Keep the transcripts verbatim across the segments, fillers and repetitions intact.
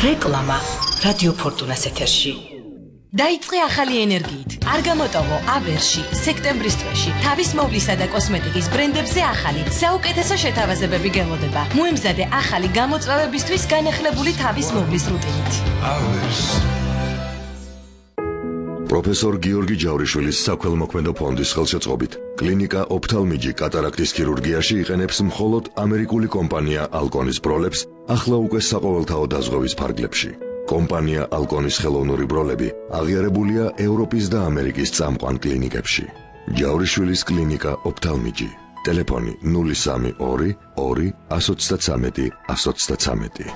რეკლამა რადიო ფორტუნას ეთერში. დაიწყე ახალი ენერგიით. არ გამოტოვო აბერში, სექტემბრის თვეში. თავის მოვლისა და კოსმეტიკის ბრენდებზე ახალი, საუკეთესო შეთავაზებები გელოდება. მოემზადე ახალი გამოწვევებისთვის განახლებული თავის მოვლის რუტინით. პროფესორ გიორგი ჯავრიშვილის საქველმოქმედო ფონდის ხელშეწყობით კლინიკა ოფთალმიჯი კატარაქტის ქირურგიაში იყენებს მხოლოდ ამერიკული კომპანია ალკონის ბროლებს, ახლა უკვე საყოველთაო დაზღვევის ფარგლებში. კომპანია ალკონის ხელოვნური ბროლები აღიარებულია ევროპის და ამერიკის წამყვან კლინიკებში. ჯავრიშვილის კლინიკა ოფთალმიჯი. ტელეფონი ნული სამი ორი ორი εκατო ოცდათვრამეტი εκατო ოცდათვრამეტი.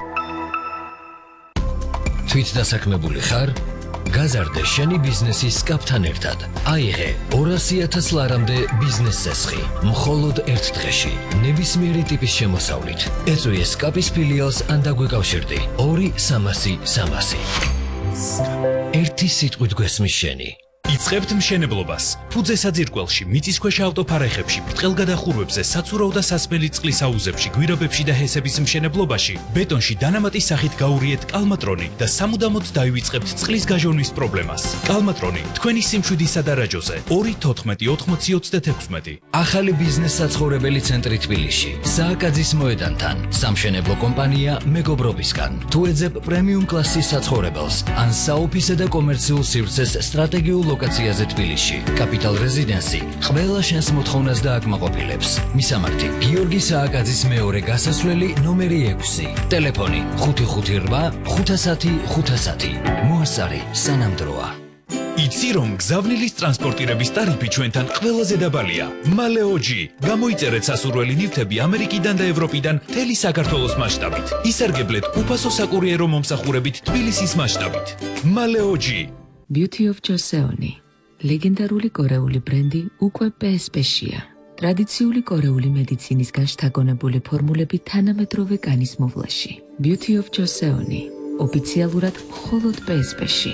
თვით დასაქმებული ხარ? გაზარდე შენი ბიზნესის კაპთან ერთად. აიღე ორასი ათას ლარამდე ბიზნეს წესხი. მხოლოდ ერთ დღეში, ნებისმიერი ტიპის შემოსავლით. ეწვიე სკაპის ფილიალს ან დაგვეკავშირდი. ორი სამასი სამასი. ერთი სიტყვით გვესმის შენი. იწყებთ მშენებლობას. ფუძე საძირკველში, მიწისქვეშა ავტოფარეხებში, ბრტყელგადახურვებზე, საცურაო და სასმელი წყლის აუზებში, გვირაბებში და ჰესების მშენებლობაში, ბეტონში დანამატის სახით გაურიეთ კალმატრონი და სამუდამოდ დაივიწყებთ წყლის გაჟონვის პრობლემას. კალმატრონი თქვენი სიმშვიდისა და რაჯოზე. ორი თოთხმეტი ოთხმოცი ოცდათექვსმეტი. ახალი ბიზნეს საცხოვრებელი ცენტრი თბილისში. სააკაძის მოედანთან. სამშენებლო კომპანია მეგობრობისგან. თუ ეძებ პრემიუმ კლასის საცხოვრებელს ან საოფისე და კომერციულ სივრცეს სტრატეგიულ ლოკაციაზე თბილისში. კაპიტალ რეზიდენსი ყველა შენს მოთხოვნას დააკმაყოფილებს. მისამართი გიორგი სააკაძის მეორე გასასვლელი ნომერი ექვსი. ტელეფონი ხუთი ხუთი რვა ხუთასათი ხუთასათი. მოასწარი სანამდროა. იცი რომ გზავნილის ტრანსპორტირების ტარიფი ჩვენთან ყველაზე დაბალია. მალეოჯი. გამოიწერეთ სასურველი ნივთები ამერიკიდან და ევროპიდან მთელი საქართველოს მასშტაბით. ისარგებლეთ უფასო საკურიერო მომსახურებით თბილისის მასშტაბით. მალეოჯი. Beauty of Joseon. ლეგენდარული კორეული ბრენდი უკვე პი ეს პი-შია. ტრადიციული კორეული მედიცინისგან შთაგონებული ფორმულები თანამედროვე კანის მოვლაში. Beauty of Joseon. ოფიციალურად მხოლოდ პი ეს პი-ში.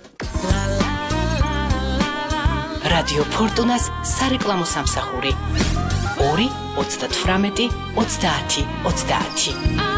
რადიო ფორტუნას სარეკლამო სამსახური. ორი ოცდათვრამეტი ოცდაათი ოცდაათი.